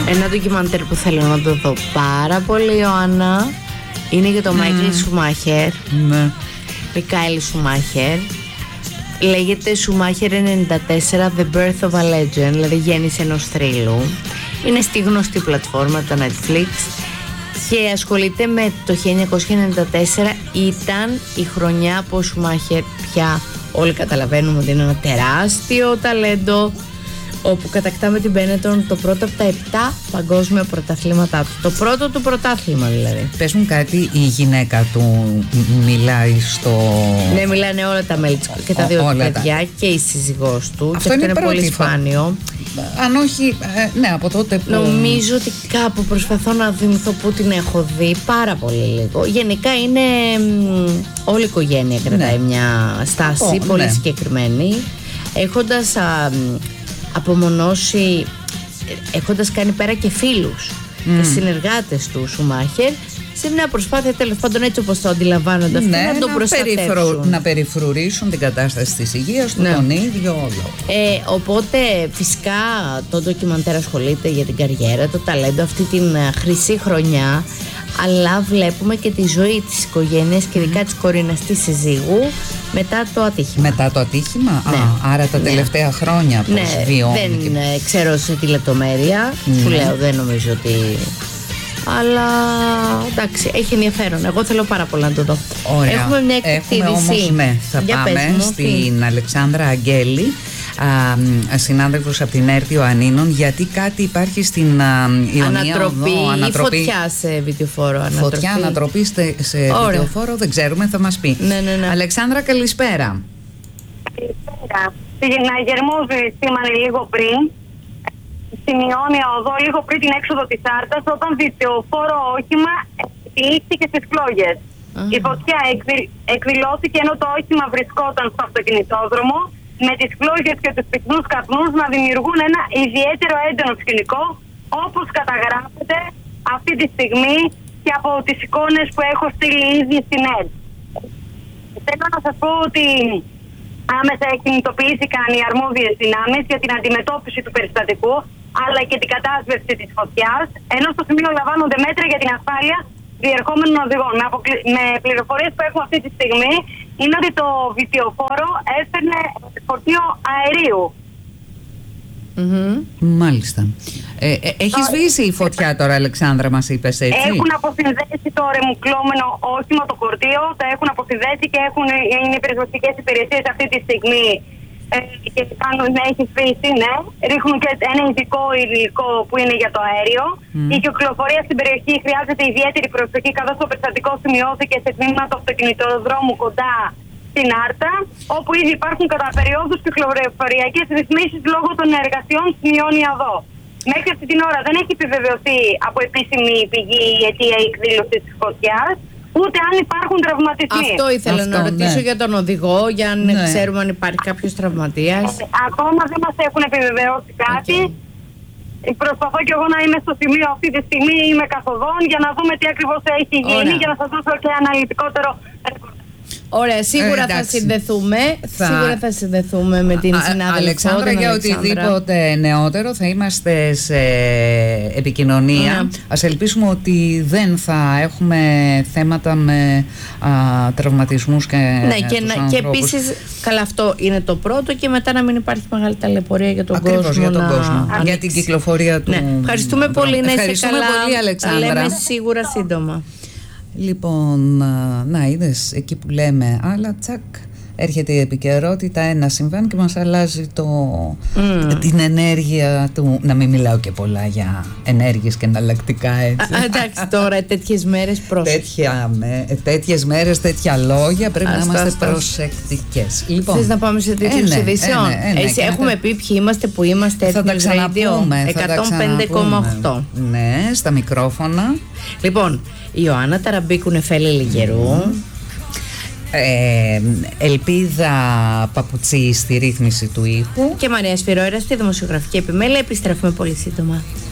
Ένα ντοκιμαντέρ που θέλω να το δω πάρα πολύ, Ιωάννα, είναι για το Μάικλ Σουμάχερ. Ναι. Μικάελ Σουμάχερ. Λέγεται Σουμάχερ 94 The Birth of a Legend, δηλαδή γέννηση ενός θρύλου. Είναι στη γνωστή πλατφόρμα, το Netflix, και ασχολείται με το 1994. Ήταν η χρονιά που ο Σουμάχερ, πια όλοι καταλαβαίνουμε ότι είναι ένα τεράστιο ταλέντο, όπου κατακτά με την Benetton το πρώτο από τα 7 παγκόσμια πρωταθλήματά του. Το πρώτο του πρωτάθλημα δηλαδή. Πες μου κάτι, η γυναίκα του μιλάει στο... Ναι, μιλάνε όλα τα μέλη και τα δύο παιδιά και η σύζυγός του. Αυτό και είναι αυτό είναι πολύ σπάνιο. Αν όχι, ναι, από τότε που... Νομίζω ότι κάπου προσπαθώ να θυμηθώ που την έχω δει, πάρα πολύ λίγο. Γενικά είναι όλη η οικογένεια κρατάει μια στάση πολύ συγκεκριμένη, έχοντας απομονώσει, έχοντας κάνει πέρα και φίλους και συνεργάτες του Σουμάχερ, σε μια προσπάθεια, τέλος πάντων, έτσι όπως το αντιλαμβάνονται αυτοί, να τον προστατεύσουν. Να περιφρουρήσουν την κατάσταση της υγείας του, τον ίδιο όλο. Οπότε φυσικά το ντοκιμαντέρ ασχολείται για την καριέρα, το ταλέντο, αυτή την χρυσή χρονιά, αλλά βλέπουμε και τη ζωή της οικογένειας και ειδικά της κοριναστής συζύγου μετά το ατύχημα. Μετά το ατύχημα, ναι. Άρα τα τελευταία χρόνια πώς βιώνει. Δεν ξέρω σε τι λεπτομέρεια, σου λέω, δεν νομίζω ότι... Αλλά εντάξει, έχει ενδιαφέρον. Εγώ θέλω πάρα πολύ να το δω. Ωραία. Έχουμε μια εκτίμηση. Ναι, θα πάμε στην Αλεξάνδρα Αγγέλη, συνάδελφος από την ΕΡΤ Ιωαννίνων, γιατί κάτι υπάρχει στην Ιωνία Οδό. Ανατροπή ή φωτιά σε βιντεοφόρο. Φωτιά, ανατροπή σε βιντεοφόρο, δεν ξέρουμε, θα μας πει. Ναι. Αλεξάνδρα, καλησπέρα. Καλησπέρα. Στην Γερμόζη σήμανε λίγο πριν, στην Ιόνια Οδό, λίγο πριν την έξοδο της Άρτας, όταν βιντεοφόρο όχημα επιλήχθηκε στις φλόγες. Η φωτιά εκδηλώθηκε ενώ το όχημα βρισκόταν στο αυτοκινητόδρομο, με τις φλόγες και τους πυκνούς καπνούς να δημιουργούν ένα ιδιαίτερο έντονο σκηνικό, όπως καταγράφεται αυτή τη στιγμή και από τις εικόνες που έχω στείλει ήδη στην ΕΡΤ. Θέλω να σας πω ότι άμεσα κινητοποιήθηκαν οι αρμόδιες δυνάμεις για την αντιμετώπιση του περιστατικού, αλλά και την κατάσβεση της φωτιάς, ενώ στο σημείο λαμβάνονται μέτρα για την ασφάλεια διερχόμενων οδηγών. Με πληροφορίες που έχουμε αυτή τη στιγμή, είναι ότι το βιτιοφόρο έφερνε φορτίο αερίου. Μάλιστα. Έχει σβήσει η φωτιά τώρα, Αλεξάνδρα, μας είπες, έτσι? Έχουν αποσυνδέσει το ρεμουκλόμενο όχημα, το φορτίο, τα έχουν αποσυνδέσει και είναι πυροσβεστικές υπηρεσίες αυτή τη στιγμή. Και έχει σβήσει, ναι. Ρίχνουν και ένα ειδικό υλικό που είναι για το αέριο. Η κυκλοφορία στην περιοχή χρειάζεται ιδιαίτερη προσοχή, καθώς το περιστατικό σημειώθηκε σε τμήμα του αυτοκινητοδρόμου κοντά στην Άρτα, όπου ήδη υπάρχουν κατά περιόδους κυκλοφοριακές ρυθμίσεις λόγω των εργασιών στην Ιόνια Οδό. Μέχρι αυτή την ώρα δεν έχει επιβεβαιωθεί από επίσημη πηγή η αιτία εκδήλωσης της φωτιάς, ούτε αν υπάρχουν τραυματισμοί. Αυτό ήθελα να ρωτήσω για τον οδηγό, για αν ξέρουμε αν υπάρχει κάποιος τραυματίας. Ακόμα δεν μας έχουν επιβεβαιώσει κάτι. Προσπαθώ και εγώ να είμαι στο σημείο αυτή τη στιγμή, είμαι καθοδόν, για να δούμε τι ακριβώς έχει γίνει, για να σας δώσω και αναλυτικότερο. Ωραία, σίγουρα θα συνδεθούμε. Σίγουρα θα συνδεθούμε με την συνάδελφο Αλεξάνδρα, για οτιδήποτε νεότερο θα είμαστε σε επικοινωνία. Ας ελπίσουμε ότι δεν θα έχουμε θέματα με τραυματισμούς και και επίσης, καλά, αυτό είναι το πρώτο, και μετά να μην υπάρχει μεγάλη ταλαιπωρία για τον κόσμο. Για τον κόσμο, για την κυκλοφορία του. Ευχαριστούμε πολύ, να είστε καλά. Πολύ, Αλεξάνδρα. Τα λέμε σίγουρα σύντομα. Λοιπόν, να είδες, εκεί που λέμε άλλα, τσακ, έρχεται η επικαιρότητα, ένα συμβάν και μας αλλάζει την ενέργεια του. Να μην μιλάω και πολλά για ενέργειες και εναλλακτικά, έτσι. Εντάξει, τώρα τέτοιες μέρες τέτοιες μέρες, τέτοια λόγια, πρέπει να είμαστε προσεκτικές. Λοιπόν, θες να πάμε σε τέτοιους ειδήσεων? Έχουμε πει ποιοι είμαστε, που είμαστε. Θα τα ξαναπούμε. 105,8. Ναι, στα μικρόφωνα. Λοιπόν, η Ιωάννα Ταραμπίκου Νεφέλη Λιγερού, Ελπίδα Παπουτσή στη ρύθμιση του ήχου και Μαρία Σφυρόερα στη δημοσιογραφική επιμέλεια. Επιστρέφουμε πολύ σύντομα.